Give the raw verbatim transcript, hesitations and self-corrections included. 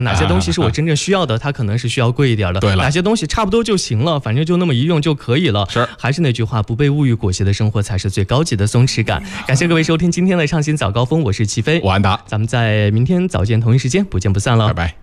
哪些东西是我真正需要的，它可能是需要贵一点的。 对了， 哪些东西差不多就行了，反正就那么一用就可以了。 是， 还是那句话，不被物欲裹挟的生活才是最高级的松弛感。感谢各位收听今天的上行早高峰，我是齐飞， 我安达， 咱们在明天早间同一时间不见不散了， 拜拜。